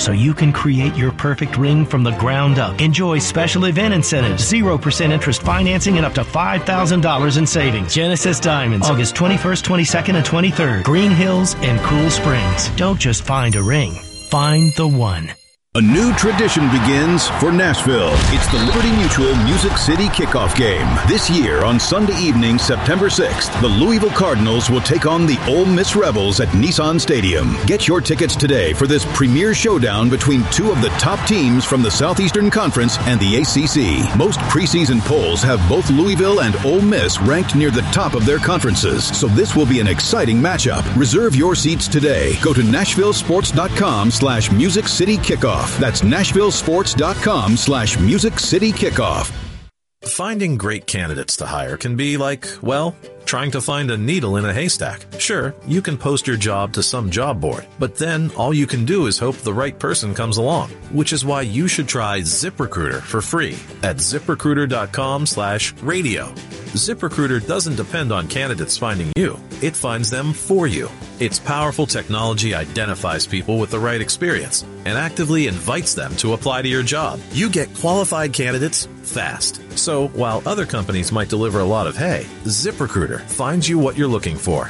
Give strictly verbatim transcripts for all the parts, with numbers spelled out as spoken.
so you can create your perfect ring from the ground up. Enjoy special event incentives, zero percent interest financing, and up to five thousand dollars in savings. Genesis Diamonds, August twenty-first, twenty-second, and twenty-third. Green Hills and Cool Springs. Don't just find a ring. Find the one. A new tradition begins for Nashville. It's the Liberty Mutual Music City Kickoff Game. This year on Sunday evening, September sixth, the Louisville Cardinals will take on the Ole Miss Rebels at Nissan Stadium. Get your tickets today for this premier showdown between two of the top teams from the Southeastern Conference and the A C C. Most preseason polls have both Louisville and Ole Miss ranked near the top of their conferences, so this will be an exciting matchup. Reserve your seats today. Go to nashvillesports.com slash Music City Kickoff. That's nashvillesports.com slash Music City Kickoff. Finding great candidates to hire can be like, well, trying to find a needle in a haystack. Sure, you can post your job to some job board, but then all you can do is hope the right person comes along, which is why you should try ZipRecruiter for free at ziprecruiter.com slash radio. ZipRecruiter doesn't depend on candidates finding you. It finds them for you. Its powerful technology identifies people with the right experience and actively invites them to apply to your job. You get qualified candidates fast. So while other companies might deliver a lot of hay, ZipRecruiter finds you what you're looking for.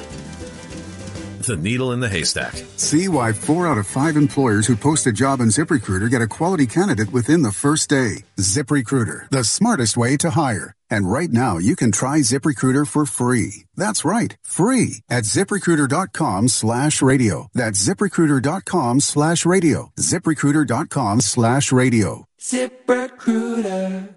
The needle in the haystack. See why four out of five employers who post a job on ZipRecruiter get a quality candidate within the first day. ZipRecruiter, the smartest way to hire. And right now, you can try ZipRecruiter for free. That's right, free at ZipRecruiter.com slash radio. That's ZipRecruiter.com slash radio. ZipRecruiter.com slash radio. ZipRecruiter.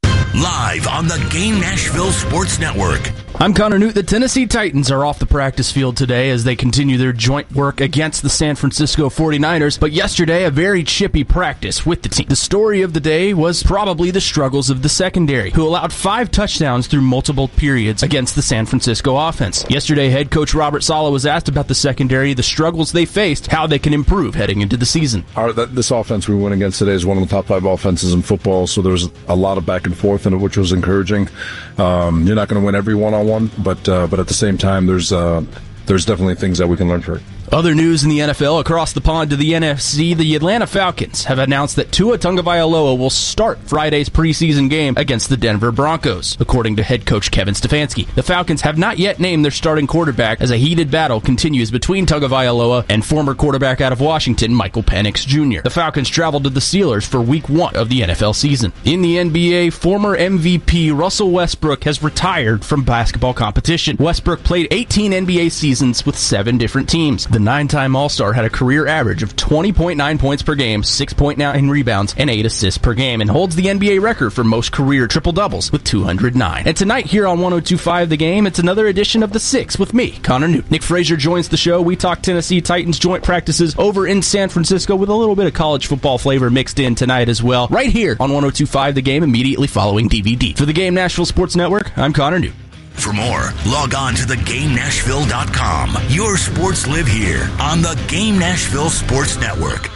Live on the Game Nashville Sports Network. I'm Connor Newt. The Tennessee Titans are off the practice field today as they continue their joint work against the San Francisco forty-niners, but yesterday a very chippy practice with the team. The story of the day was probably the struggles of the secondary, who allowed five touchdowns through multiple periods against the San Francisco offense. Yesterday, head coach Robert Saleh was asked about the secondary, the struggles they faced, how they can improve heading into the season. Our, that, this offense we went against today is one of the top five offenses in football, so there was a lot of back and forth in it, which was encouraging. Um, you're not going to win every one-on-one, but uh, but at the same time, there's uh, there's definitely things that we can learn from it. Other news in the N F L, across the pond to the N F C, the Atlanta Falcons have announced that Tua Tagovailoa will start Friday's preseason game against the Denver Broncos, according to head coach Kevin Stefanski. The Falcons have not yet named their starting quarterback as a heated battle continues between Tagovailoa and former quarterback out of Washington, Michael Penix Junior The Falcons traveled to the Steelers for week one of the N F L season. In the N B A, former M V P Russell Westbrook has retired from basketball competition. Westbrook played eighteen N B A seasons with seven different teams. The nine-time All-Star had a career average of twenty point nine points per game, six point nine rebounds, and eight assists per game, and holds the N B A record for most career triple-doubles with two hundred nine. And tonight here on one oh two point five The Game, it's another edition of The Six with me, Connor Newt. Nick Frazier joins the show. We talk Tennessee Titans joint practices over in San Francisco with a little bit of college football flavor mixed in tonight as well, right here on one oh two point five The Game, immediately following D V D. For the Game Nashville Sports Network, I'm Connor Newt. For more, log on to the game nashville dot com. Your sports live here on the Game Nashville Sports Network.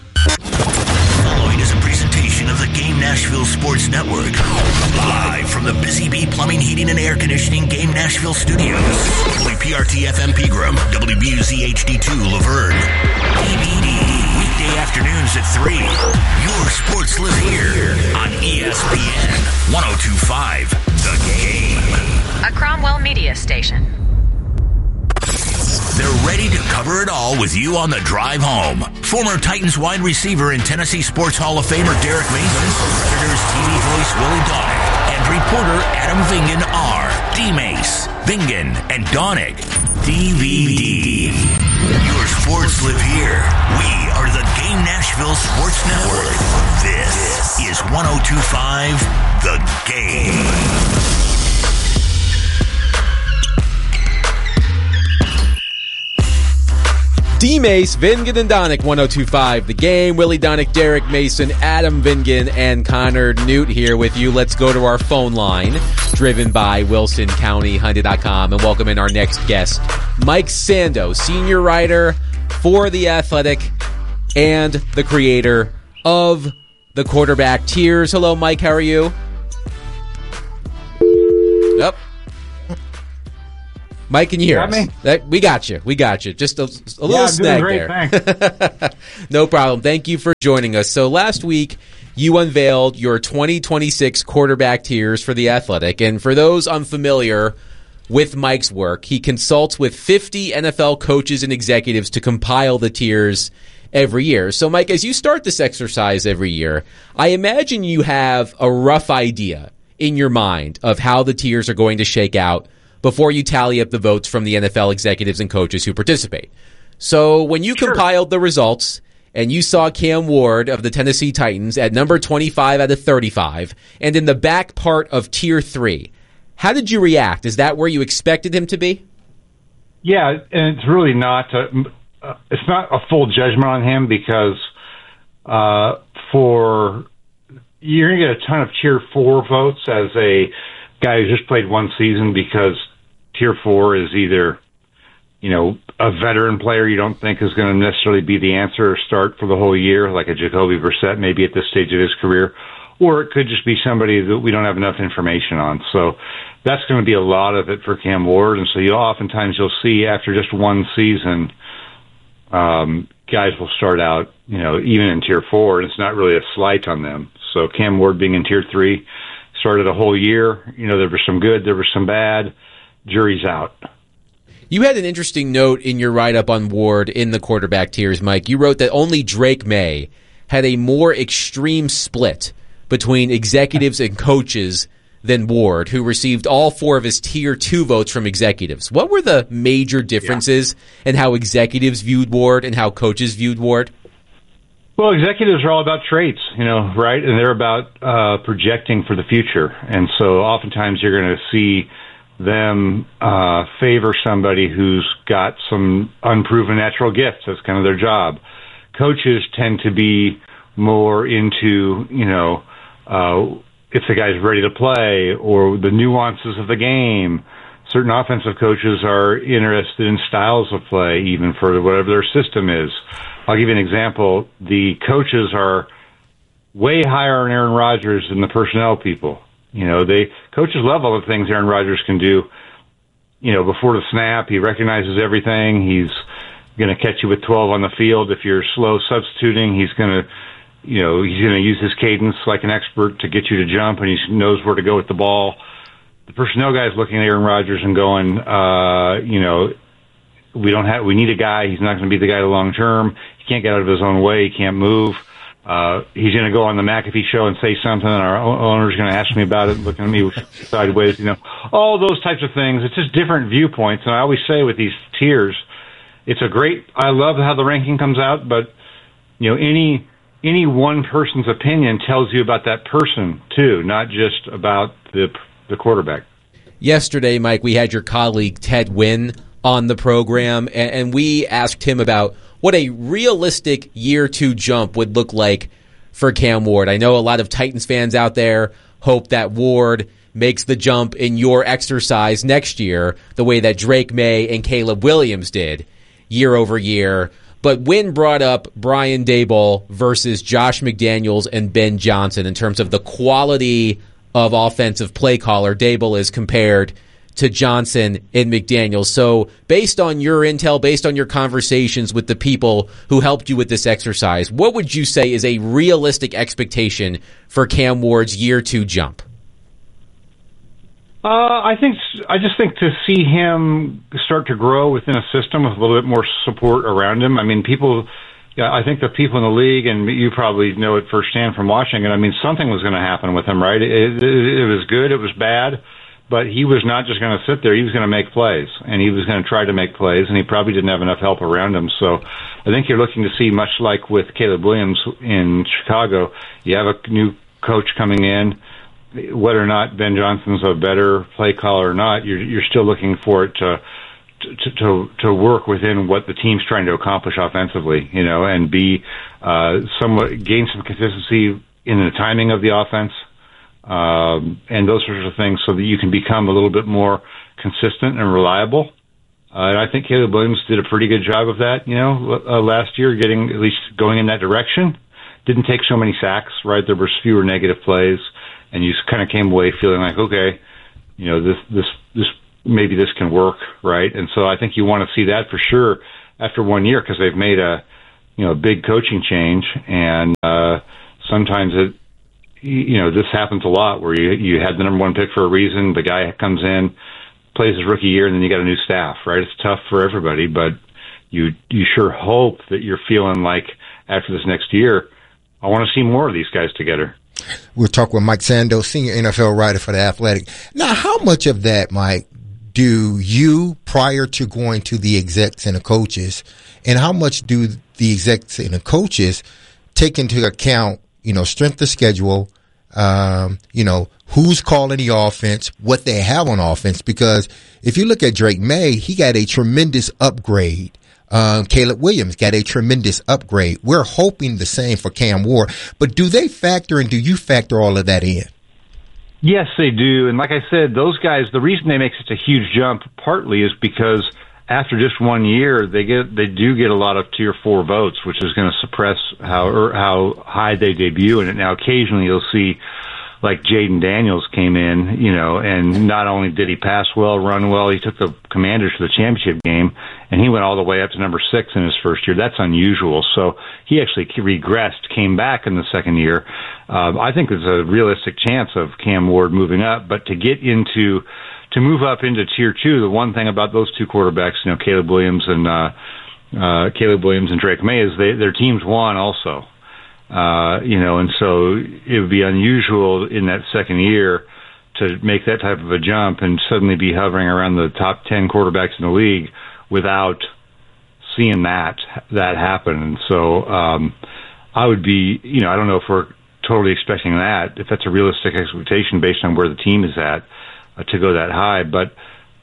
Following is a presentation of the Game Nashville Sports Network. Live from the Busy Bee Plumbing, Heating, and Air Conditioning Game Nashville Studios. W P R T F M Pegram, W B U Z H D two Laverne. D V D, weekday afternoons at three. Your sports live here on E S P N one oh two point five The Game. A Cromwell Media Station. They're ready to cover it all with you on the drive home. Former Titans wide receiver and Tennessee Sports Hall of Famer Derek Mason, Predators T V voice Willie Donick, and reporter Adam Vingan are D-Mace, Vingan, and Donick. D V D. Your sports live here. We are the Game Nashville Sports Network. This is one oh two point five The Game. D-Mace, Vingan, and Donick, one oh two point five The Game. Willie Donick, Derek Mason, Adam Vingan, and Connor Newt here with you. Let's go to our phone line, driven by Wilson County Hyundai dot com, and welcome in our next guest, Mike Sando, senior writer for The Athletic and the creator of the Quarterback Tiers. Hello, Mike. How are you? Yep. Mike, can you hear got us? Me? That, we got you. We got you. Just a, a little yeah, I'm snag doing great, there. Thanks. No problem. Thank you for joining us. So last week, you unveiled your twenty twenty-six quarterback tiers for The Athletic. And for those unfamiliar with Mike's work, he consults with fifty N F L coaches and executives to compile the tiers every year. So, Mike, as you start this exercise every year, I imagine you have a rough idea in your mind of how the tiers are going to shake out before you tally up the votes from the N F L executives and coaches who participate. So when you sure. compiled the results and you saw Cam Ward of the Tennessee Titans at number twenty-five out of thirty-five and in the back part of tier three, how did you react? Is that where you expected him to be? Yeah, and it's really not a, uh, it's not a full judgment on him because uh, for you're going to get a ton of tier four votes as a guy who just played one season because tier four is either, you know, a veteran player you don't think is going to necessarily be the answer or start for the whole year, like a Jacoby Brissett maybe at this stage of his career, or it could just be somebody that we don't have enough information on. So that's going to be a lot of it for Cam Ward. And so you oftentimes you'll see after just one season, um, guys will start out, you know, even in tier four, and it's not really a slight on them. So Cam Ward being in tier three, started a whole year. You know, there was some good, there was some bad. Jury's out. You had an interesting note in your write-up on Ward in the quarterback tiers, Mike. You wrote that only Drake May had a more extreme split between executives and coaches than Ward, who received all four of his tier two votes from executives. What were the major differences yeah. in how executives viewed Ward and how coaches viewed Ward? Well, executives are all about traits, you know, right? And they're about uh, projecting for the future. And so oftentimes you're going to see them uh, favor somebody who's got some unproven natural gifts. That's kind of their job. Coaches tend to be more into, you know, uh, if the guy's ready to play or the nuances of the game. Certain offensive coaches are interested in styles of play, even for whatever their system is. I'll give you an example. The coaches are way higher on Aaron Rodgers than the personnel people. You know, they coaches love all the things Aaron Rodgers can do. You know, before the snap, he recognizes everything. He's going to catch you with twelve on the field. If you're slow substituting, he's going to, you know, he's going to use his cadence like an expert to get you to jump, and he knows where to go with the ball. The personnel guy's looking at Aaron Rodgers and going, uh, you know, we don't have, we need a guy. He's not going to be the guy long term. He can't get out of his own way. He can't move. Uh, he's going to go on the McAfee show and say something, and our owner's going to ask me about it, looking at me sideways, you know, all those types of things. It's just different viewpoints. And I always say with these tiers, it's a great, I love how the ranking comes out, but, you know, any, any one person's opinion tells you about that person too, not just about the, the quarterback. Yesterday, Mike, we had your colleague Ted Wynn on the program, and, and we asked him about what a realistic year two jump would look like for Cam Ward. I know a lot of Titans fans out there hope that Ward makes the jump in your exercise next year the way that Drake May and Caleb Williams did year over year. But Wynn brought up Brian Daboll versus Josh McDaniels and Ben Johnson in terms of the quality of offensive play caller. Daboll is compared to Johnson and McDaniels. So based on your intel, based on your conversations with the people who helped you with this exercise, what would you say is a realistic expectation for Cam Ward's year two jump? Uh, I think I just think to see him start to grow within a system with a little bit more support around him. I mean, people, yeah, I think the people in the league, and you probably know it firsthand from watching it, I mean, something was going to happen with him, right? It, it, it was good, it was bad. But he was not just going to sit there. He was going to make plays, and he was going to try to make plays, and he probably didn't have enough help around him. So I think you're looking to see, much like with Caleb Williams in Chicago, you have a new coach coming in. Whether or not Ben Johnson's a better play caller or not, you're, you're still looking for it to, to to to work within what the team's trying to accomplish offensively, you know, and be uh, somewhat gain some consistency in the timing of the offense. Um, and those sorts of things so that you can become a little bit more consistent and reliable. Uh, and I think Caleb Williams did a pretty good job of that, you know, uh, last year, getting at least going in that direction. Didn't take so many sacks, right? There were fewer negative plays, and you kind of came away feeling like, okay, you know, this this this maybe this can work, right? And so I think you want to see that for sure after one year because they've made a, you know, a big coaching change, and uh, sometimes it, you know, this happens a lot where you you had the number one pick for a reason. The guy comes in, plays his rookie year, and then you got a new staff, right? It's tough for everybody, but you you sure hope that you're feeling like after this next year, I want to see more of these guys together. We'll talk with Mike Sando, senior N F L writer for The Athletic. Now, how much of that, Mike, do you, prior to going to the execs and the coaches, and how much do the execs and the coaches take into account, you know, strength of schedule, um, you know, who's calling the offense, what they have on offense? Because if you look at Drake May, he got a tremendous upgrade. Um, Caleb Williams got a tremendous upgrade. We're hoping the same for Cam Ward. But do they factor and do you factor all of that in? Yes, they do. And like I said, those guys, the reason they make such a huge jump partly is because after just one year, they get they do get a lot of tier four votes, which is going to suppress how or how high they debut in it. Now, occasionally you'll see like Jaden Daniels came in, you know, and not only did he pass well, run well, he took the Commanders to the championship game, and he went all the way up to number six in his first year. That's unusual. So he actually regressed, came back in the second year. Uh, I think there's a realistic chance of Cam Ward moving up, but to get into to move up into tier two, the one thing about those two quarterbacks, you know, Caleb Williams and uh, uh, Caleb Williams and Drake May, is they, their teams won also. Uh, you know, and so it would be unusual in that second year to make that type of a jump and suddenly be hovering around the top ten quarterbacks in the league without seeing that that happen. And so um, I would be, you know, I don't know if we're totally expecting that, if that's a realistic expectation based on where the team is at, uh, to go that high. But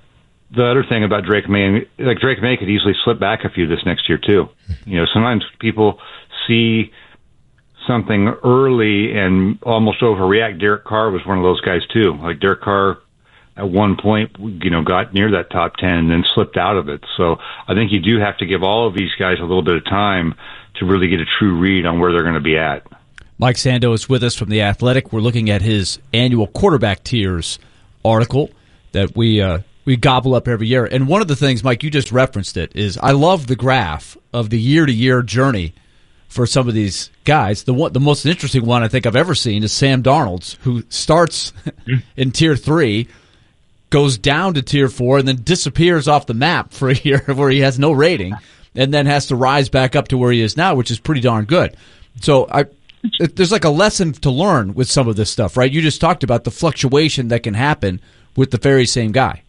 the other thing about Drake May, like Drake May could easily slip back a few this next year too. You know, sometimes people see something early and almost overreact. Derek Carr was one of those guys too. Like Derek Carr at one point, you know, got near that top ten and then slipped out of it. So I think you do have to give all of these guys a little bit of time to really get a true read on where they're going to be at. Mike Sando is with us from The Athletic. We're looking at his annual quarterback tiers article that we uh, we gobble up every year. And one of the things, Mike, you just referenced it, is I love the graph of the year-to-year journey for some of these guys. The one, the most interesting one I think I've ever seen is Sam Darnold's, who starts in tier three, goes down to tier four, and then disappears off the map for a year where he has no rating, and then has to rise back up to where he is now, which is pretty darn good. So I, it, there's like a lesson to learn with some of this stuff, right? You just talked about the fluctuation that can happen with the very same guy.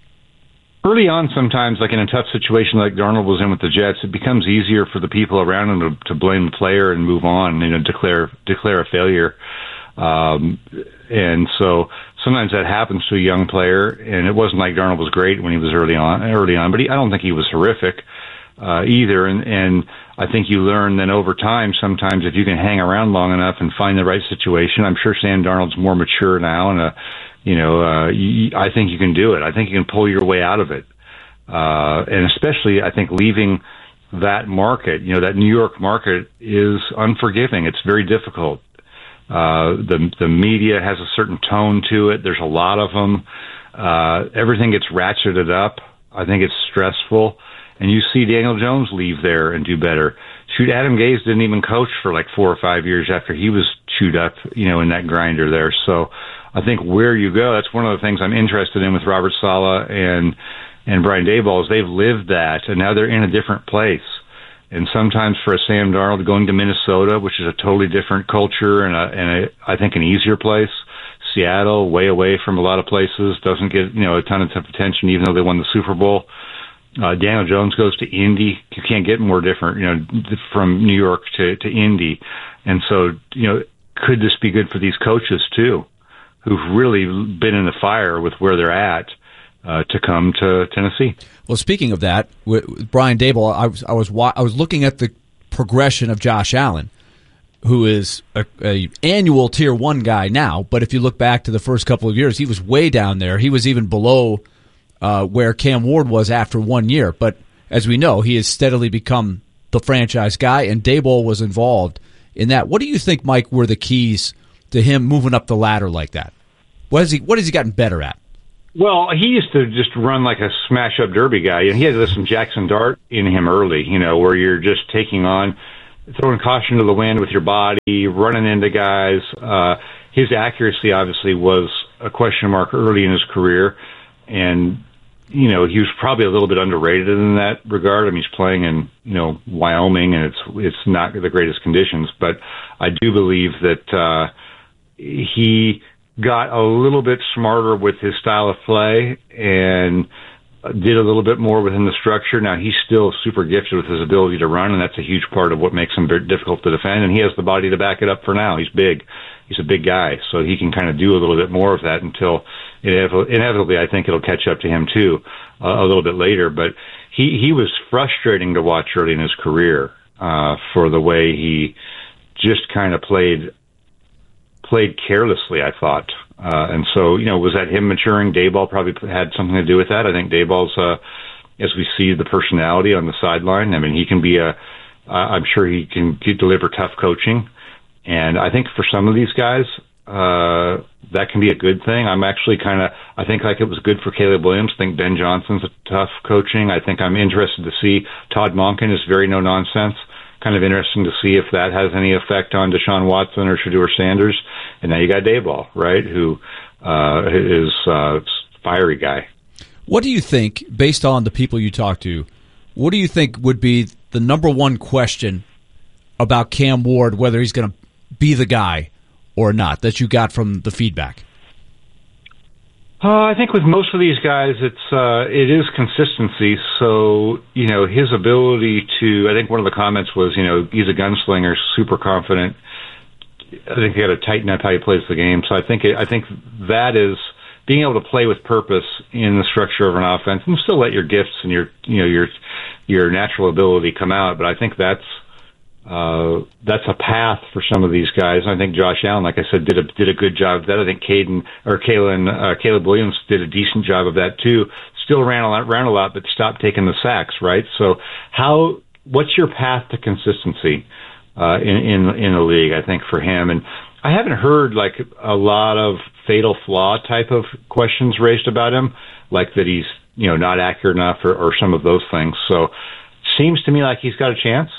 Early on, sometimes, like in a tough situation like Darnold was in with the Jets, it becomes easier for the people around him to, to blame the player and move on, you know, declare declare a failure. Um, and so sometimes that happens to a young player, and it wasn't like Darnold was great when he was early on, early on, but he, I don't think he was horrific uh, either. And, and I think you learn then over time, sometimes if you can hang around long enough and find the right situation. I'm sure Sam Darnold's more mature now, and a You know, uh, you, I think you can do it. I think you can pull your way out of it. Uh, and especially, I think, leaving that market, you know, that New York market is unforgiving. It's very difficult. Uh, the, the media has a certain tone to it. There's a lot of them. Uh, everything gets ratcheted up. I think it's stressful. And you see Daniel Jones leave there and do better. Shoot, Adam Gase didn't even coach for like four or five years after he was chewed up, you know, in that grinder there. So I think where you go, that's one of the things I'm interested in with Robert Saleh and and Brian Daboll, is they've lived that, and now they're in a different place. And sometimes for a Sam Darnold going to Minnesota, which is a totally different culture and, a, and a, I think an easier place, Seattle, way away from a lot of places, doesn't get, you know, a ton of attention even though they won the Super Bowl. Uh, Daniel Jones goes to Indy. You can't get more different, you know, from New York to, to Indy. And so, you know, could this be good for these coaches too, who've really been in the fire with where they're at, uh, to come to Tennessee? Well, speaking of that, with Brian Daboll, I was I was I was looking at the progression of Josh Allen, who is a, a annual tier one guy now. But if you look back to the first couple of years, he was way down there. He was even below uh, where Cam Ward was after one year. But as we know, he has steadily become the franchise guy, and Daboll was involved in that. What do you think, Mike, were the keys to him moving up the ladder like that? What has he What has he gotten better at? Well, he used to just run like a smash-up derby guy. He had some Jackson Dart in him early, you know, where you're just taking on, throwing caution to the wind with your body, running into guys. Uh, his accuracy, obviously, was a question mark early in his career, and, you know, he was probably a little bit underrated in that regard. I mean, he's playing in, you know, Wyoming, and it's it's not the greatest conditions, but I do believe that uh, he got a little bit smarter with his style of play and did a little bit more within the structure. Now, he's still super gifted with his ability to run, and that's a huge part of what makes him very difficult to defend, and he has the body to back it up for now. He's big. He's a big guy, so he can kind of do a little bit more of that until inevitably, I think it'll catch up to him, too, uh, a little bit later. But he, he was frustrating to watch early in his career uh, for the way he just kind of played played carelessly, I thought. Uh, and so, you know, was that him maturing? Daboll probably had something to do with that. I think Daboll's, uh, as we see the personality on the sideline, I mean, he can be a, uh, I'm sure he can deliver tough coaching. And I think for some of these guys, uh, that can be a good thing. I'm actually kind of, I think like it was good for Caleb Williams. I think Ben Johnson's a tough coaching. I think I'm interested to see Todd Monken is very no nonsense. Kind of interesting to see if that has any effect on Deshaun Watson or Shedeur Sanders. And now you got Daboll, right, who uh, is a fiery guy. What do you think, based on the people you talk to, what do you think would be the number one question about Cam Ward, whether he's going to be the guy or not, that you got from the feedback? Uh, I think with most of these guys, it's uh, it is consistency. So, you know, his ability to, I think one of the comments was, you know, he's a gunslinger, super confident. I think you got to tighten up how he plays the game. So I think it, I think that is being able to play with purpose in the structure of an offense and still let your gifts and your, you know, your your natural ability come out. But I think that's Uh, that's a path for some of these guys. I think Josh Allen, like I said, did a did a good job of that. I think Caden or Kalen, uh, Caleb Williams did a decent job of that too. Still ran a lot, ran a lot, but stopped taking the sacks. Right. So, how? What's your path to consistency uh, in in in the league? I think for him, and I haven't heard like a lot of fatal flaw type of questions raised about him, like that he's you know not accurate enough or, or some of those things. So, seems to me like he's got a chance.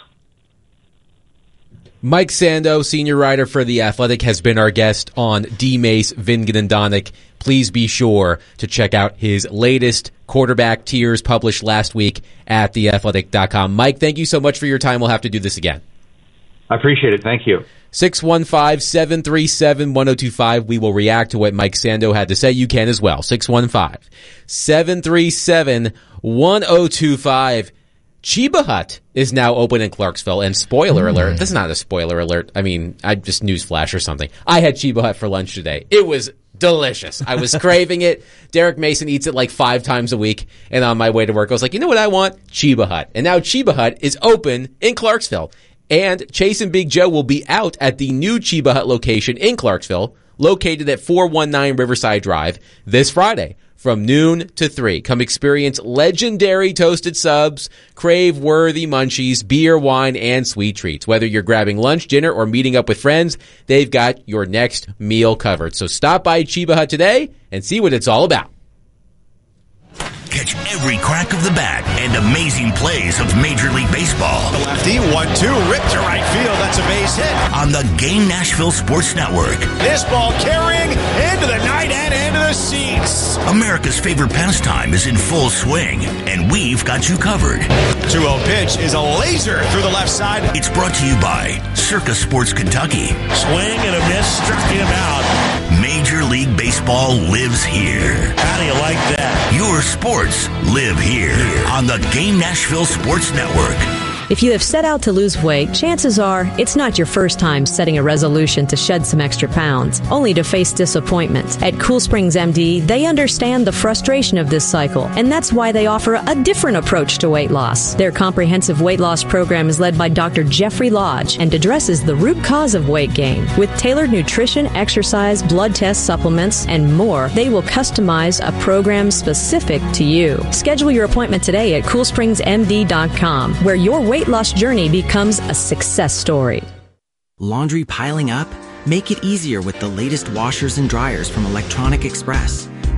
Mike Sando, senior writer for The Athletic, has been our guest on D. Mace, Vingan, and Donick. Please be sure to check out his latest quarterback tiers published last week at the athletic dot com. Mike, thank you so much for your time. We'll have to do this again. I appreciate it. Thank you. six one five, seven three seven, one oh two five. We will react to what Mike Sando had to say. You can as well. six one five, seven three seven, one oh two five. Chiba Hut is now open in Clarksville, and spoiler mm. alert, this is not a spoiler alert. I mean, I just newsflash or something. I had Chiba Hut for lunch today. It was delicious. I was craving it. Derek Mason eats it like five times a week, and on my way to work, I was like, you know what I want? Chiba Hut. And now Chiba Hut is open in Clarksville, and Chase and Big Joe will be out at the new Chiba Hut location in Clarksville, located at four one nine Riverside Drive, this Friday. From noon to three. Come experience legendary toasted subs, crave-worthy munchies, beer, wine, and sweet treats. Whether you're grabbing lunch, dinner, or meeting up with friends, they've got your next meal covered. So stop by Chiba Hut today and see what it's all about. Catch every crack of the bat and amazing plays of Major League Baseball. The lefty, one two, ripped to right field. That's a base hit. On the Game Nashville Sports Network. This ball carrying into the night and into the seats. America's favorite pastime is in full swing, and we've got you covered. two oh pitch is a laser through the left side. It's brought to you by Circa Sports Kentucky. Swing and a miss, struck him out. Major League Baseball lives here. How do you like that? Your sports live here on the Game Nashville Sports Network. If you have set out to lose weight, chances are it's not your first time setting a resolution to shed some extra pounds, only to face disappointment. At Cool Springs M D, they understand the frustration of this cycle, and that's why they offer a different approach to weight loss. Their comprehensive weight loss program is led by Doctor Jeffrey Lodge and addresses the root cause of weight gain. With tailored nutrition, exercise, blood test supplements, and more, they will customize a program specific to you. Schedule your appointment today at cool springs m d dot com, where your weight loss journey becomes a success story. Laundry piling up? Make it easier with the latest washers and dryers from Electronic Express.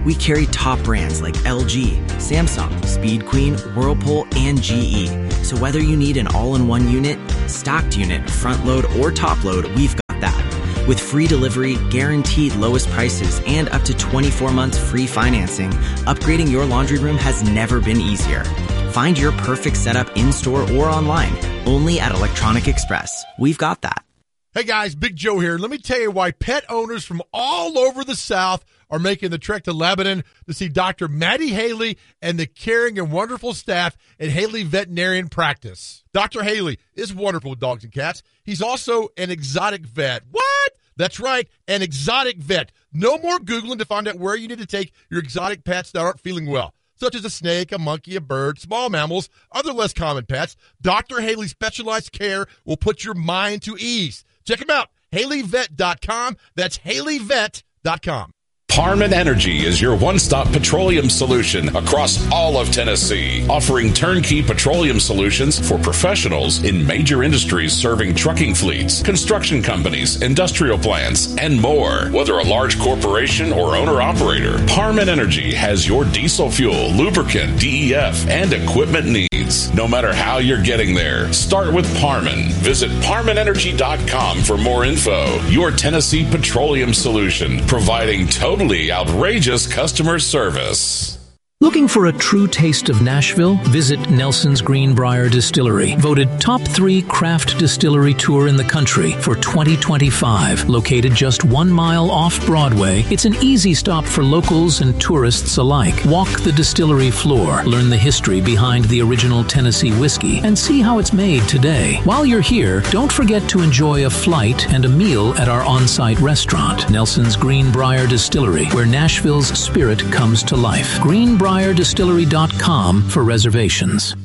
We carry top brands like L G, Samsung, Speed Queen, Whirlpool, and G E. So whether you need an all-in-one unit, stocked unit, front load, or top load, we've got that. With free delivery, guaranteed lowest prices, and up to twenty-four months free financing, upgrading your laundry room has never been easier. Find your perfect setup in-store or online, only at Electronic Express. We've got that. Hey guys, Big Joe here. Let me tell you why pet owners from all over the South are making the trek to Lebanon to see Doctor Maddie Haley and the caring and wonderful staff at Haley Veterinarian Practice. Doctor Haley is wonderful with dogs and cats. He's also an exotic vet. What? That's right, an exotic vet. No more Googling to find out where you need to take your exotic pets that aren't feeling well, such as a snake, a monkey, a bird, small mammals, other less common pets. Doctor Haley's specialized care will put your mind to ease. Check him out, Haley Vet dot com. That's Haley Vet dot com. Parman Energy is your one-stop petroleum solution across all of Tennessee, offering turnkey petroleum solutions for professionals in major industries serving trucking fleets, construction companies, industrial plants, and more. Whether a large corporation or owner-operator, Parman Energy has your diesel fuel, lubricant, D E F, and equipment needs. No matter how you're getting there, start with Parman. Visit Parman Energy dot com for more info. Your Tennessee petroleum solution, providing total outrageous customer service. Looking for a true taste of Nashville? Visit Nelson's Greenbrier Distillery, voted top three craft distillery tour in the country for twenty twenty-five. Located just one mile off Broadway, it's an easy stop for locals and tourists alike. Walk the distillery floor, learn the history behind the original Tennessee whiskey, and see how it's made today. While you're here, don't forget to enjoy a flight and a meal at our on-site restaurant, Nelson's Greenbrier Distillery, where Nashville's spirit comes to life. Greenbrier Distillery dot com for reservations.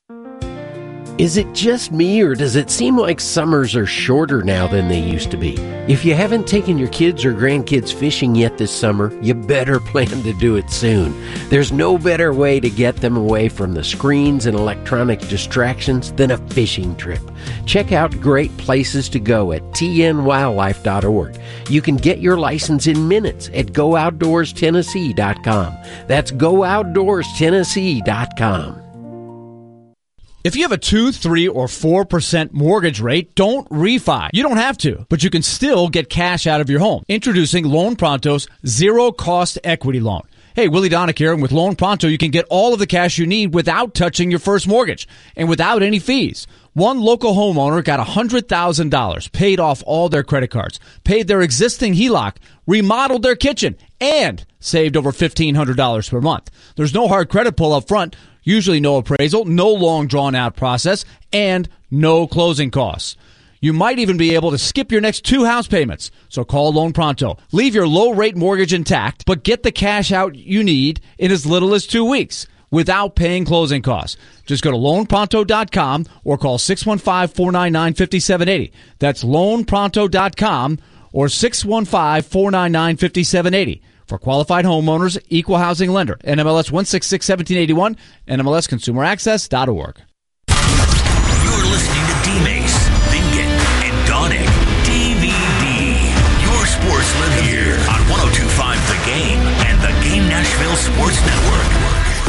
Is it just me, or does it seem like summers are shorter now than they used to be? If you haven't taken your kids or grandkids fishing yet this summer, you better plan to do it soon. There's no better way to get them away from the screens and electronic distractions than a fishing trip. Check out great places to go at T N wildlife dot org. You can get your license in minutes at Go Outdoors Tennessee dot com. That's Go Outdoors Tennessee dot com. If you have a two, three, or four percent mortgage rate, don't refi. You don't have to, but you can still get cash out of your home. Introducing Loan Pronto's zero-cost equity loan. Hey, Willie Donick here, and with Loan Pronto, you can get all of the cash you need without touching your first mortgage and without any fees. One local homeowner got one hundred thousand dollars, paid off all their credit cards, paid their existing H E L O C, remodeled their kitchen, and saved over fifteen hundred dollars per month. There's no hard credit pull up front, usually no appraisal, no long drawn-out process, and no closing costs. You might even be able to skip your next two house payments. So call Loan Pronto. Leave your low-rate mortgage intact, but get the cash out you need in as little as two weeks without paying closing costs. Just go to loan pronto dot com or call six one five, four nine nine, five seven eight zero. That's loan pronto dot com or six one five, four nine nine, five seven eight zero. For qualified homeowners, equal housing lender. N M L S one six six, one seven eight one, N M L S consumer access dot org. You're listening to D-Mace, Vingan, and Donick. D V D. Your sports live here on one oh two point five The Game and the Game Nashville Sports Network.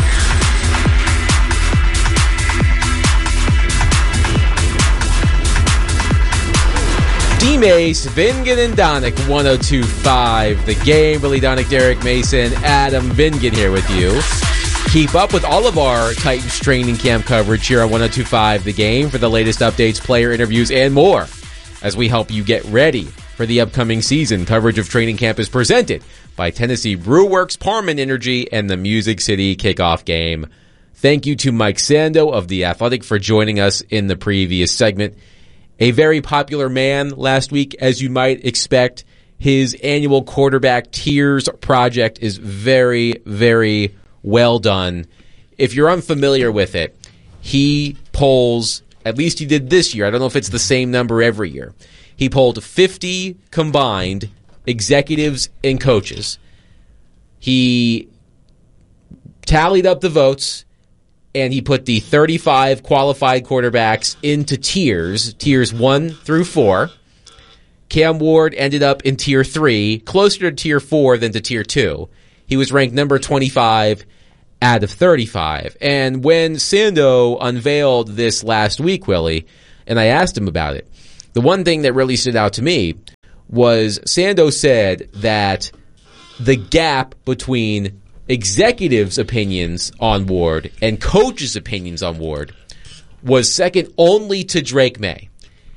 D-Mace, Vingan, and Donick, one oh two point five The Game. Willie Donick, Derek Mason, Adam Vingan here with you. Keep up with all of our Titans training camp coverage here on one oh two point five The Game for the latest updates, player interviews, and more as we help you get ready for the upcoming season. Coverage of training camp is presented by Tennessee Brewworks, Parman Energy, and the Music City Kickoff Game. Thank you to Mike Sando of The Athletic for joining us in the previous segment. A very popular man last week, as you might expect. His annual quarterback tiers project is very, very well done. If you're unfamiliar with it, he polls, at least he did this year, I don't know if it's the same number every year, he polled fifty combined executives and coaches. He tallied up the votes, and he put the thirty-five qualified quarterbacks into tiers, tiers one through four. Cam Ward ended up in tier three, closer to tier four than to tier two. he was ranked number twenty-five out of thirty-five. And when Sando unveiled this last week, Willie, and I asked him about it, the one thing that really stood out to me was Sando said that the gap between executives' opinions on Ward and coaches' opinions on Ward was second only to Drake May.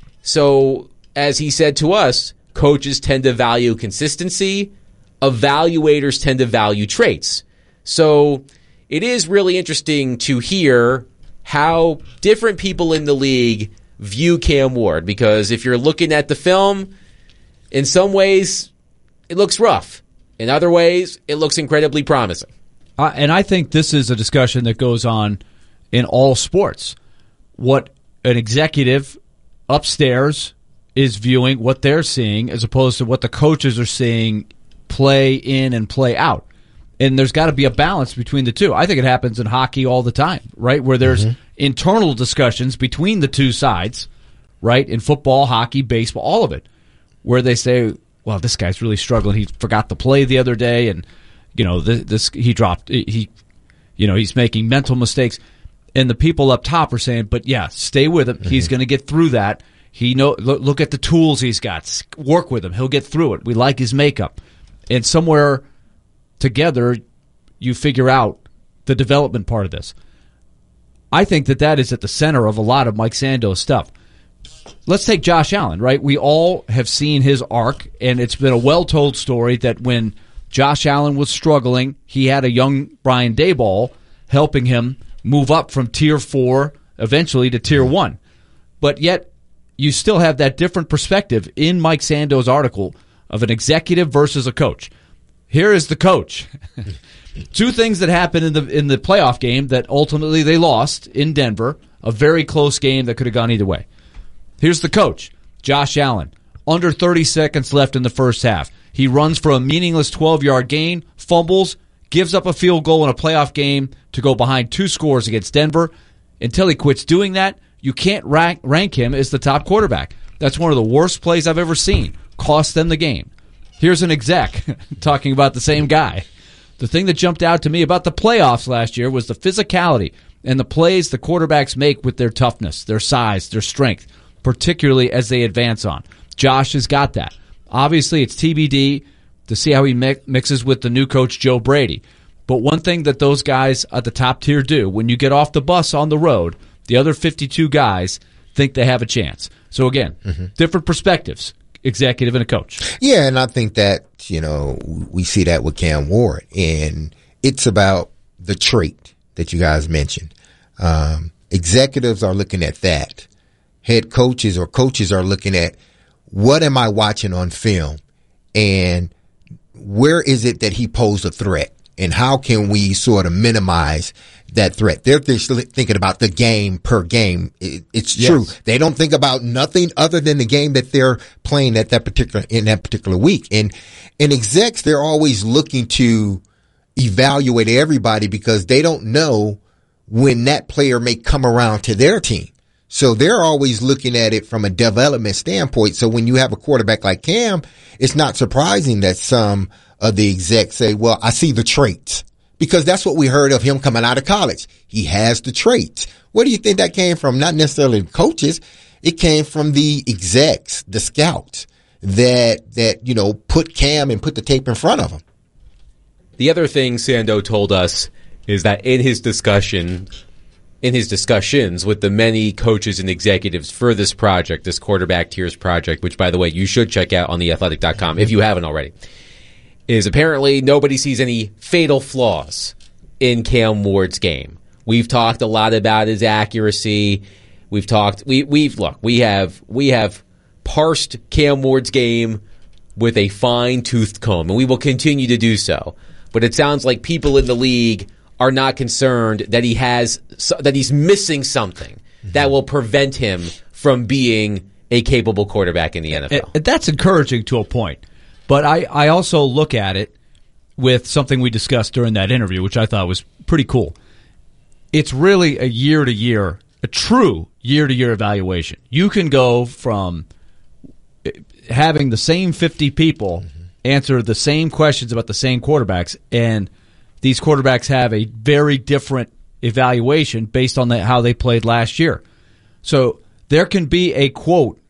So, as he said to us, coaches tend to value consistency, evaluators tend to value traits. So, it is really interesting to hear how different people in the league view Cam Ward, because if you're looking at the film, in some ways, it looks rough. In other ways, it looks incredibly promising. Uh, and I think this is a discussion that goes on in all sports. What an executive upstairs is viewing, what they're seeing, as opposed to what the coaches are seeing play in and play out. And there's got to be a balance between the two. I think it happens in hockey all the time, right? Where there's mm-hmm. internal discussions between the two sides, right? In football, hockey, baseball, all of it, where they say, well, this guy's really struggling. He forgot the play the other day, and you know, this, this he dropped. He, you know, he's making mental mistakes, and the people up top are saying, "But yeah, stay with him. Mm-hmm. He's going to get through that. He know. Look, look at the tools he's got. Work with him. He'll get through it. We like his makeup." And somewhere together, you figure out the development part of this. I think that that is at the center of a lot of Mike Sando's stuff. Let's take Josh Allen, right? We all have seen his arc, and it's been a well-told story that when Josh Allen was struggling, he had a young Brian Daboll helping him move up from tier four eventually to tier one. But yet, you still have that different perspective in Mike Sando's article of an executive versus a coach. Here is the coach. Two things that happened in the in the playoff game that ultimately they lost in Denver, a very close game that could have gone either way. Here's the coach, Josh Allen. Under thirty seconds left in the first half. He runs for a meaningless twelve-yard gain, fumbles, gives up a field goal in a playoff game to go behind two scores against Denver. Until he quits doing that, you can't rank, rank him as the top quarterback. That's one of the worst plays I've ever seen. Cost them the game. Here's an exec talking about the same guy. The thing that jumped out to me about the playoffs last year was the physicality and the plays the quarterbacks make with their toughness, their size, their strength, particularly as they advance on. Josh has got that. Obviously, it's T B D to see how he mixes with the new coach, Joe Brady. But one thing that those guys at the top tier do, when you get off the bus on the road, the other fifty-two guys think they have a chance. So again, mm-hmm. different perspectives, executive and a coach. Yeah, and I think that, you know, we see that with Cam Ward. And it's about the trait that you guys mentioned. Um, executives are looking at that. Head coaches or coaches are looking at, what am I watching on film, and where is it that he posed a threat, and how can we sort of minimize that threat? They're thinking about the game per game. It's yes. true. They don't think about nothing other than the game that they're playing at that particular, in that particular week. And, and execs, they're always looking to evaluate everybody because they don't know when that player may come around to their team. So they're always looking at it from a development standpoint. So when you have a quarterback like Cam, it's not surprising that some of the execs say, well, I see the traits, because that's what we heard of him coming out of college. He has the traits. Where do you think that came from? Not necessarily the coaches. It came from the execs, the scouts that, that, you know, put Cam and put the tape in front of him. The other thing Sando told us is that in his discussion In his discussions with the many coaches and executives for this project, this quarterback tiers project, which, by the way, you should check out on the athletic dot com if you haven't already, is apparently nobody sees any fatal flaws in Cam Ward's game. We've talked a lot about his accuracy. We've talked, we, we've, look, we have, we have parsed Cam Ward's game with a fine-toothed comb, and we will continue to do so. But it sounds like people in the league are not concerned that he has that he's missing something mm-hmm. that will prevent him from being a capable quarterback in the N F L. And that's encouraging to a point. But I, I also look at it with something we discussed during that interview, which I thought was pretty cool. It's really a year-to-year, a true year-to-year evaluation. You can go from having the same fifty people mm-hmm. answer the same questions about the same quarterbacks, and these quarterbacks have a very different evaluation based on the, how they played last year. So there can be a, quote,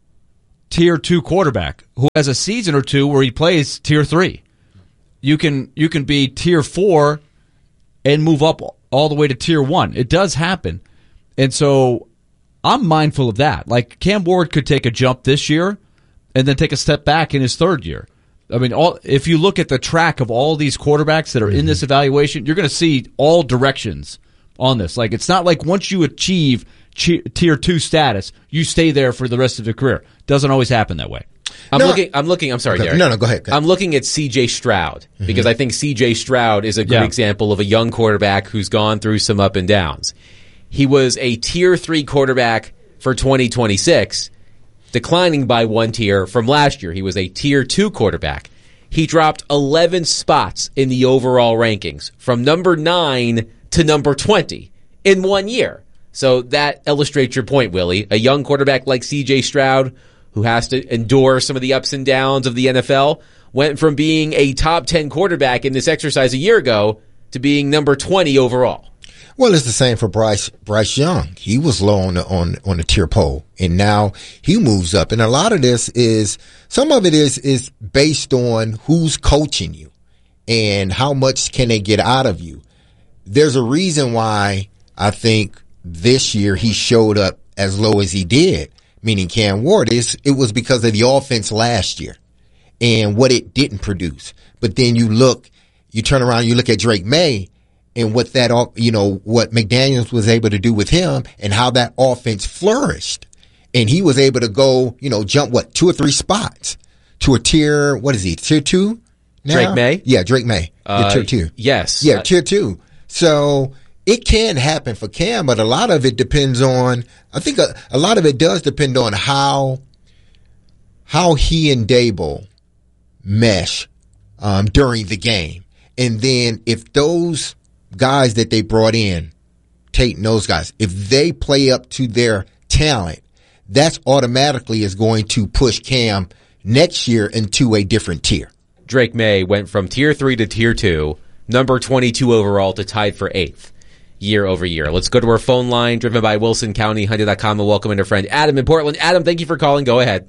tier two quarterback who has a season or two where he plays tier three. You can you can be tier four and move up all the way to tier one. It does happen. And so I'm mindful of that. Like Cam Ward could take a jump this year and then take a step back in his third year. I mean, all, if you look at the track of all these quarterbacks that are in this evaluation, you're going to see all directions on this. Like, it's not like once you achieve che- tier two status, you stay there for the rest of your career. Doesn't always happen that way. I'm No. looking. I'm looking. I'm sorry, Okay. Derek. No, no, go ahead, go ahead. I'm looking at C J Stroud because I think C J Stroud is a good Yeah. example of a young quarterback who's gone through some up and downs. He was a tier three quarterback for twenty twenty-six, declining by one tier from last year. He was a tier two quarterback. He dropped eleven spots in the overall rankings from number nine to number twenty in one year. So that illustrates your point, Willie. A young quarterback like C J Stroud, who has to endure some of the ups and downs of the N F L, went from being a top ten quarterback in this exercise a year ago to being number twenty overall. Well, it's the same for Bryce Bryce Young. He was low on the on on the tier pole, and now he moves up. And a lot of this is some of it is is based on who's coaching you and how much can they get out of you. There's a reason why I think this year he showed up as low as he did, meaning Cam Ward. Is it was because of the offense last year and what it didn't produce. But then you look, you turn around, you look at Drake May. And what that, you know, what McDaniels was able to do with him and how that offense flourished. And he was able to go, you know, jump, what, two or three spots to a tier, what is he, tier two now? Drake May? Yeah, Drake May. Uh, yeah, tier two. Yes. Yeah, Uh, tier two. So it can happen for Cam, but a lot of it depends on, I think a, a lot of it does depend on how, how he and Dable mesh um, during the game. And then if those guys that they brought in, Tate and those guys, if they play up to their talent, that's automatically is going to push Cam next year into a different tier. Drake May went from tier three to tier two, number twenty-two overall to tied for eighth year over year. Let's go to our phone line driven by Wilson County Hyundai dot com and welcome in our friend Adam in Portland. Adam, thank you for calling. Go ahead.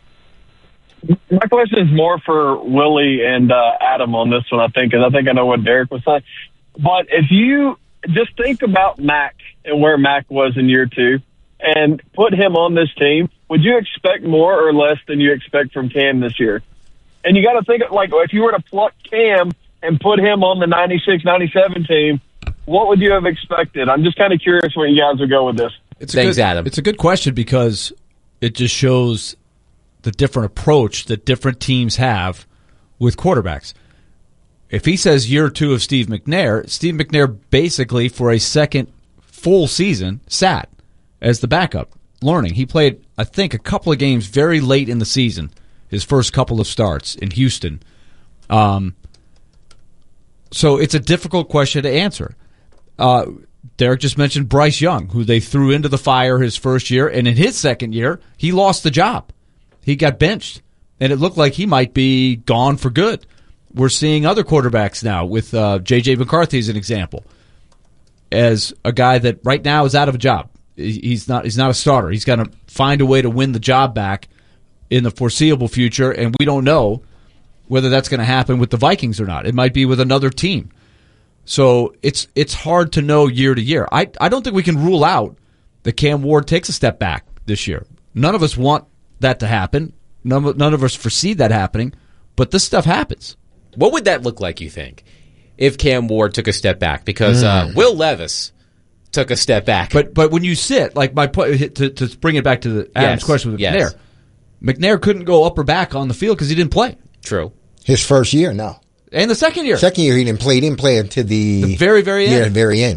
My question is more for Willie and uh, Adam on this one, I think, because I think I know what Derek was saying. But if you just think about Mac and where Mac was in year two and put him on this team, would you expect more or less than you expect from Cam this year? And you got to think, like, if you were to pluck Cam and put him on the ninety-six ninety-seven team, what would you have expected? I'm just kind of curious where you guys would go with this. It's a Thanks, good, Adam. It's a good question because it just shows the different approach that different teams have with quarterbacks. If he says year two of Steve McNair, Steve McNair basically for a second full season sat as the backup, learning. He played, I think, a couple of games very late in the season, his first couple of starts in Houston. Um, so it's a difficult question to answer. Uh, Derek just mentioned Bryce Young, who they threw into the fire his first year, and in his second year, he lost the job. He got benched, and it looked like he might be gone for good. We're seeing other quarterbacks now with uh, J J McCarthy as an example, as a guy that right now is out of a job. He's not. He's not a starter. He's got to find a way to win the job back in the foreseeable future, and we don't know whether that's going to happen with the Vikings or not. It might be with another team. So it's it's hard to know year to year. I I don't think we can rule out that Cam Ward takes a step back this year. None of us want that to happen. None of, none of us foresee that happening, but this stuff happens. What would that look like, you think, if Cam Ward took a step back? Because uh, Mm. Will Levis took a step back. But but when you sit, like my point, to, to bring it back to the Adam's Yes, question with yes. McNair, McNair couldn't go up or back on the field because he didn't play. True. His first year, no. And the second year. Second year, he didn't play. He didn't play until the, The very, very yeah, end. the very end.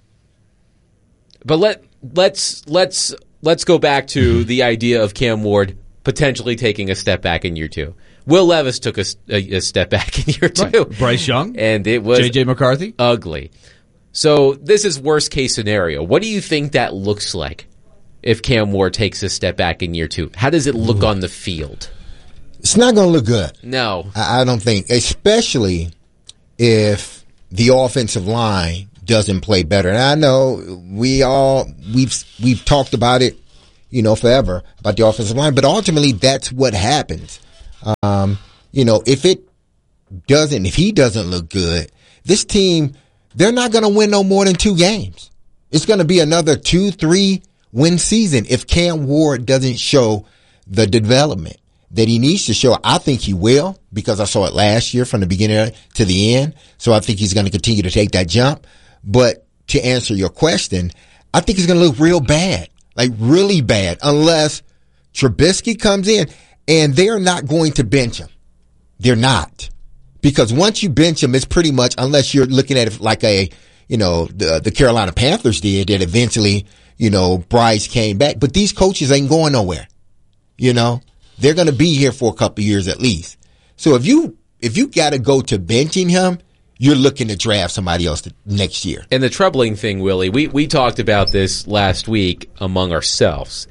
But let let's let's let's go back to the idea of Cam Ward potentially taking a step back in year two. Will Levis took a, a, a step back in year two. Right. Bryce Young, and it was J J McCarthy, ugly. So this is worst case scenario. What do you think that looks like if Cam Ward takes a step back in year two? How does it look on the field? It's not going to look good. No. I, I don't think, especially if the offensive line doesn't play better. And I know we all, we've, we've talked about it, you know, forever about the offensive line, but ultimately that's what happens. Um, you know, if it doesn't, if he doesn't look good, this team, they're not going to win no more than two games. It's going to be another two, three win season if Cam Ward doesn't show the development that he needs to show. I think he will, because I saw it last year from the beginning to the end. So I think he's going to continue to take that jump. But to answer your question, I think he's going to look real bad, like really bad, unless Trubisky comes in, and they're not going to bench him. They're not. Because once you bench him, it's pretty much, unless you're looking at it like a, you know, the, the Carolina Panthers did, that eventually, you know, Bryce came back. But these coaches ain't going nowhere. You know, they're going to be here for a couple of years at least. So if you, if you got to go to benching him, you're looking to draft somebody else to, next year. And the troubling thing, Willie, we, we talked about this last week among ourselves.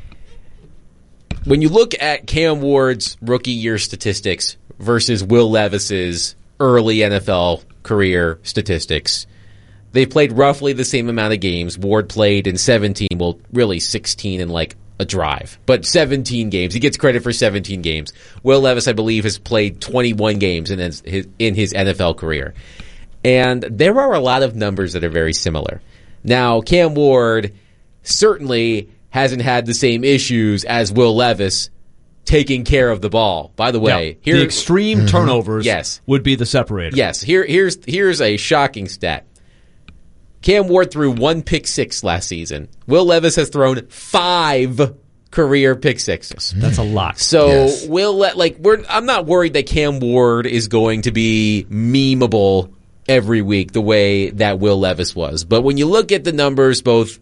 When you look at Cam Ward's rookie year statistics versus Will Levis's early N F L career statistics, they played roughly the same amount of games. Ward played in seventeen, well, really sixteen in like a drive, but seventeen games. He gets credit for seventeen games. Will Levis, I believe, has played twenty-one games in his, in his N F L career. And there are a lot of numbers that are very similar. Now, Cam Ward certainly hasn't had the same issues as Will Levis taking care of the ball. By the way, yeah, here the extreme mm-hmm. turnovers yes. would be the separator. Yes, here here's here's a shocking stat. Cam Ward threw one pick six last season. Will Levis has thrown five career pick sixes. That's a lot. So yes. Will let like we're I'm not worried that Cam Ward is going to be memeable every week the way that Will Levis was. But when you look at the numbers, both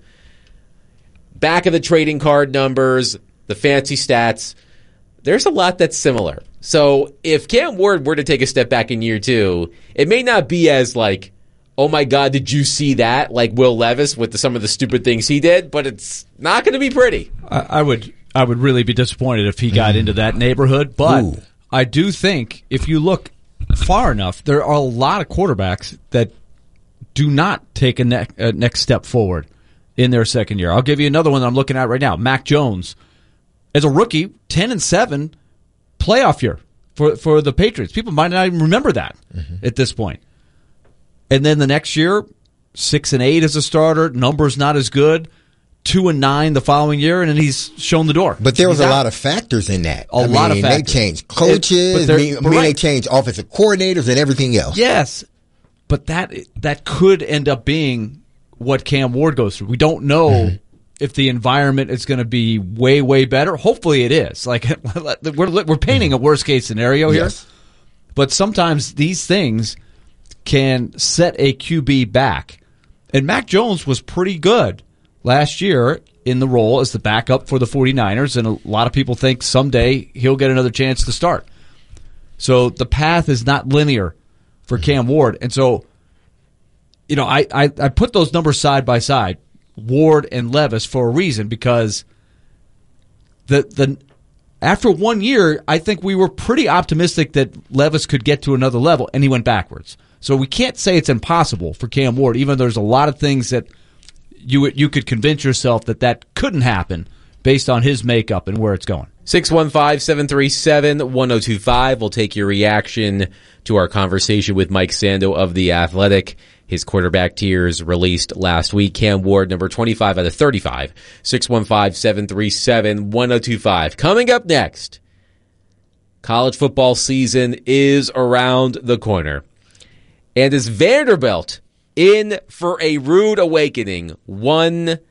back of the trading card numbers, the fancy stats, there's a lot that's similar. So if Cam Ward were to take a step back in year two, it may not be as like, oh my God, did you see that? Like Will Levis with the, some of the stupid things he did, but it's not going to be pretty. I, I would I would really be disappointed if he got mm. into that neighborhood, but Ooh. I do think if you look far enough, there are a lot of quarterbacks that do not take a, ne- a next step forward in their second year. I'll give you another one that I'm looking at right now. Mac Jones, as a rookie, ten and seven, playoff year for for the Patriots. People might not even remember that mm-hmm. at this point. And then the next year, six and eight as a starter, numbers not as good. Two and nine the following year, and then he's shown the door. But there was he's a out. lot of factors in that. A I lot mean, of factors. They changed coaches. It, mean, mean right. They changed offensive coordinators and everything else. Yes, but that that could end up being what Cam Ward goes through. We don't know mm-hmm. if the environment is going to be way way better. Hopefully, it is. Like we're we're painting a worst case scenario here, yes. but sometimes these things can set a Q B back. And Mac Jones was pretty good last year in the role as the backup for the 49ers, and a lot of people think someday he'll get another chance to start. So the path is not linear for Cam Ward. And so, you know, I, I, I put those numbers side by side, Ward and Levis, for a reason, because the the after one year, I think we were pretty optimistic that Levis could get to another level, and he went backwards. So we can't say it's impossible for Cam Ward, even though there's a lot of things that you you could convince yourself that that couldn't happen based on his makeup and where it's going. six one five, seven three seven, one oh two five. We'll take your reaction to our conversation with Mike Sando of The Athletic. His quarterback tiers released last week. Cam Ward, number twenty-five out of thirty-five. six one five, seven three seven, one oh two five. Coming up next, college football season is around the corner. And is Vanderbilt in for a rude awakening? One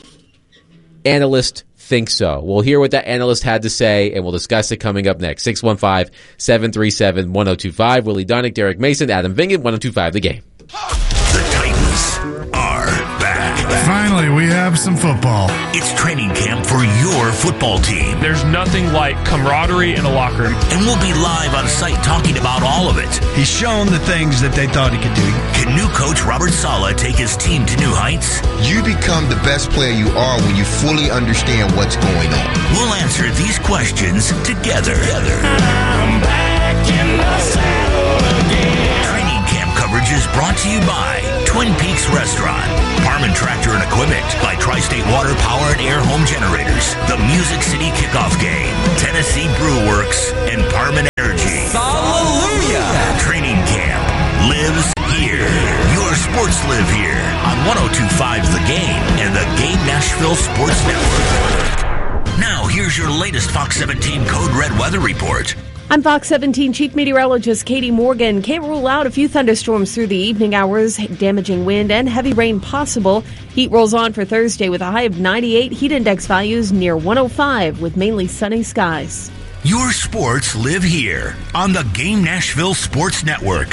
analyst thinks so. We'll hear what that analyst had to say, and we'll discuss it coming up next. six one five, seven three seven, one oh two five. Willie Donick, Derek Mason, Adam Vingan, one oh two five The Game. The Titans are back. Finally. finally, we have some football. It's training camp for your football team. There's nothing like camaraderie in a locker room. And we'll be live on site talking about all of it. He's shown the things that they thought he could do. Can new coach Robert Saleh take his team to new heights? You become the best player you are when you fully understand what's going on. We'll answer these questions together. together. I'm back in the saddle again. Training camp coverage is brought to you by Twin Peaks Restaurant, Parman Tractor and Equipment, by Tri-State Water Power and Air Home Generators, the Music City Kickoff Game, Tennessee Brew Works, and Parman Energy. Hallelujah! Training camp lives here. Your sports live here on one oh two point five The Game and the Game Nashville Sports Network. Now, here's your latest Fox seventeen Code Red weather report. I'm Fox seventeen Chief Meteorologist Katie Morgan. Can't rule out a few thunderstorms through the evening hours, damaging wind and heavy rain possible. Heat rolls on for Thursday with a high of ninety-eight, heat index values near one oh five with mainly sunny skies. Your sports live here on the Game Nashville Sports Network.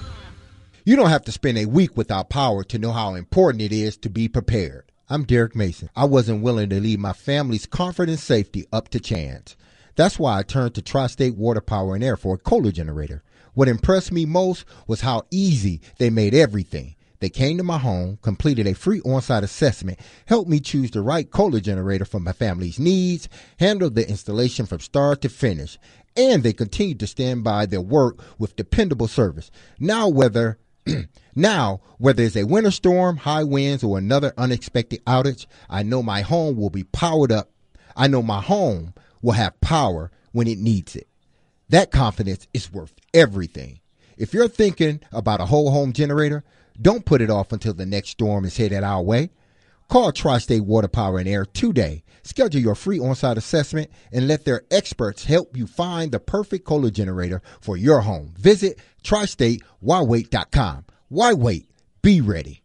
You don't have to spend a week without power to know how important it is to be prepared. I'm Derek Mason. I wasn't willing to leave my family's comfort and safety up to chance. That's why I turned to Tri-State Water Power and Air for a Kohler generator. What impressed me most was how easy they made everything. They came to my home, completed a free on-site assessment, helped me choose the right Kohler generator for my family's needs, handled the installation from start to finish, and they continued to stand by their work with dependable service. Now whether now, whether it's a winter storm, high winds, or another unexpected outage, I know my home will be powered up. I know my home will have power when it needs it. That confidence is worth everything. If you're thinking about a whole home generator, don't put it off until the next storm is headed our way. Call Tri-State Water Power and Air today. Schedule your free on-site assessment and let their experts help you find the perfect Kohler generator for your home. Visit tri state why wait dot com. Why wait? Be ready.